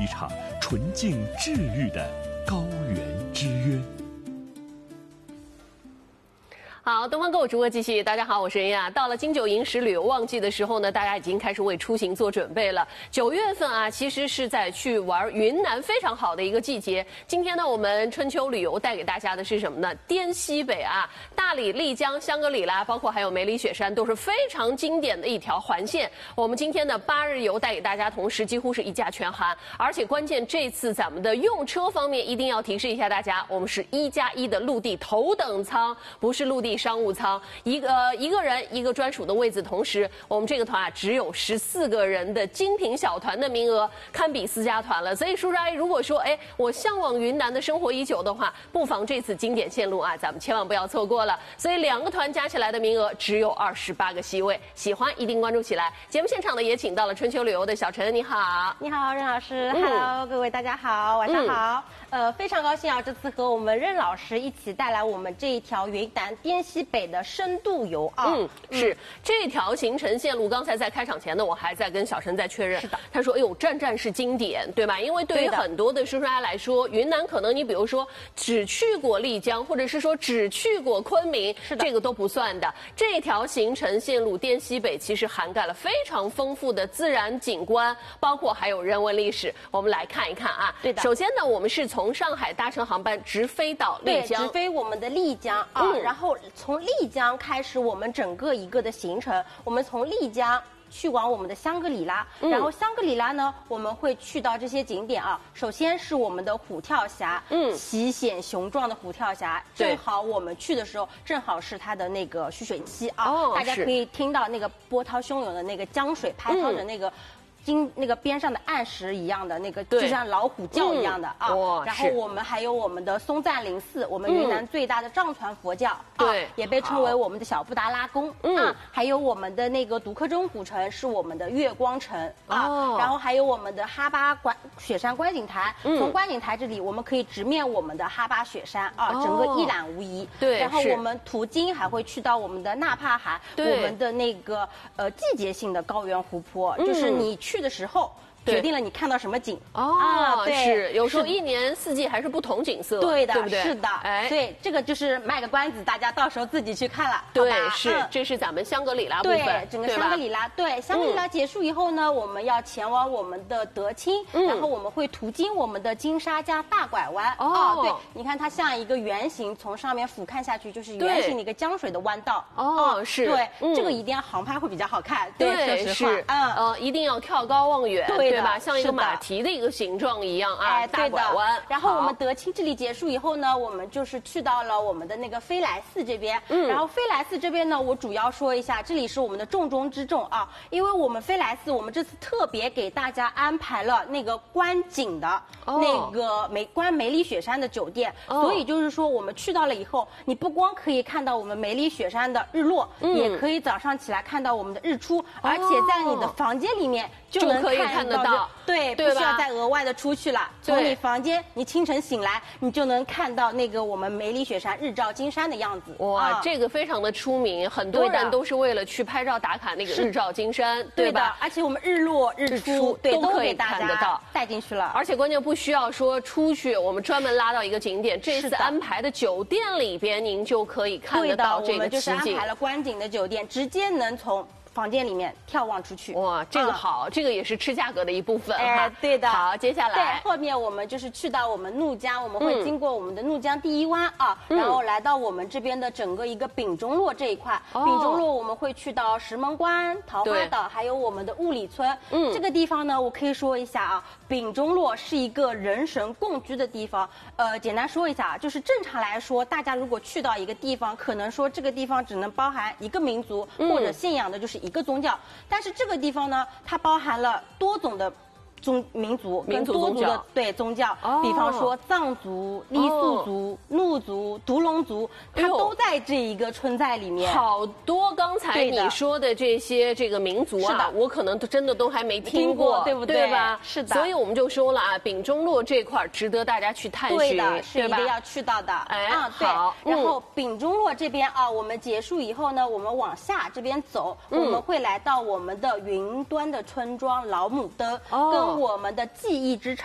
场纯净治愈的高原之约。 好，东方购物直播继续。大家好，我是恩雅。到了金九银十旅游旺季的时候呢，大家已经开始为出行做准备了。9月份啊，其实是在去玩云南非常好的一个季节。今天呢，我们春秋旅游带给大家的是什么呢？滇西北啊，大理、丽江、香格里拉，包括还有梅里雪山，都是非常经典的一条环线。我们今天的8日游带给大家，同时几乎是一价全含，而且关键这次咱们的用车方面一定要提示一下大家，我们是1+1的陆地头等舱，不是陆地商务舱，一个人一个专属的位子，同时我们这个团啊只有14个人的精品小团的名额，堪比私家团了。所以叔叔阿姨如果说我向往云南的生活已久的话，不妨这次经典线路啊，咱们千万不要错过了。所以2个团加起来的名额只有28个席位，喜欢一定关注起来。节目现场呢也请到了春秋旅游的小陈，你好。 你好，任老师。Hello，各位大家好，晚上好。非常高兴啊，这次和我们任老师一起带来我们这一条云南滇西北的深度游啊。 是这条行程线路，刚才在开场前呢，我还在跟小陈在确认。 是的， 他说，站站是经典，对吧？因为对于很多的叔叔阿姨来说，云南可能你比如说只去过丽江，或者是说只去过昆明，这个都不算的。这条行程线路滇西北其实涵盖了非常丰富的自然景观，包括还有人文历史。我们来看一看啊。 对的。 首先呢，我们是从上海搭乘航班直飞到丽江， 直飞我们的丽江啊。然后从丽江开始我们整个一个的行程，我们从丽江去往我们的香格里拉，然后香格里拉呢，我们会去到这些景点啊。首先是我们的虎跳峡，奇险雄壮的虎跳峡，正好我们去的时候正好是它的那个蓄水期啊，大家可以听到那个波涛汹涌的那个江水拍涛着那个。那个边上的暗石一样的那个，就像老虎叫一样的啊。然后我们还有我们的松赞林寺，我们云南最大的藏传佛教， 对， 也被称为我们的小布达拉宫啊。还有我们的那个独克钟古城是我们的月光城啊。然后还有我们的哈巴雪山观景台，从观景台这里我们可以直面我们的哈巴雪山啊，整个一览无遗。 对， 然后我们途经还会去到我们的纳帕海，我们的那个季节性的高原湖泊，就是你去的时候决定了你看到什么景是有时候1年4季还是不同景色， 对的， 对不对？ 是的，对，这个就是卖个关子，大家到时候自己去看了， 对，这是咱们香格里拉部分， 对，整个香格里拉，对，香格里拉结束以后呢，我们要前往我们的德钦，然后我们会途经我们的金沙江大拐弯，对，你看它像一个圆形，从上面俯瞰下去就是圆形的一个江水的弯道， 是， 对，这个一定要航拍会比较好看， 对，是，一定要跳高望远，对吧？像一个马蹄的一个形状一样啊，大拐弯。 然后我们德钦这里结束以后呢，我们就是去到了我们的那个飞来寺这边。然后飞来寺这边呢，我主要说一下，这里是我们的重中之重啊，因为我们飞来寺，我们这次特别给大家安排了那个观景的那个观梅里雪山的酒店，所以就是说我们去到了以后，你不光可以看到我们梅里雪山的日落，也可以早上起来看到我们的日出，而且在你的房间里面就能看得到，对，不需要再额外的出去了。从你房间，你清晨醒来，你就能看到那个我们梅里雪山日照金山的样子。 哇，这个非常的出名，很多人都是为了去拍照打卡那个日照金山，对吧？ 而且我们日落日出都可以看得到， 带进去了。 而且关键不需要说出去，我们专门拉到一个景点，这次安排的酒店里边，您就可以看得到这个奇景。 我们就是安排了观景的酒店，直接能从房间里面眺望出去。 哇，这个好，这个也是吃价格的一部分哈。 对的。 好，接下来对，后面我们就是去到我们怒江，我们会经过我们的怒江第一湾啊，然后来到我们这边的整个一个丙中洛这一块。丙中洛我们会去到石门关、桃花岛，还有我们的雾里村。这个地方呢，我可以说一下啊，丙中洛是一个人神共居的地方。简单说一下，就是正常来说，大家如果去到一个地方，可能说这个地方只能包含一个民族或者信仰的就是一个宗教，但是这个地方呢，它包含了多种的民族跟多族的宗教，比方说藏族、傈僳族、怒族、独龙族，它都在这一个村寨里面。 好多刚才你说的这个民族啊，我可能真的都还没听过， 对不对？ 对吧？ 是的。 所以我们就说了啊，丙中洛这块值得大家去探寻， 对的，是一定要去到的。对。然后丙中洛这边啊，我们结束以后呢，我们往下这边走，我们会来到我们的云端的村庄老姆登，跟我们的记忆之城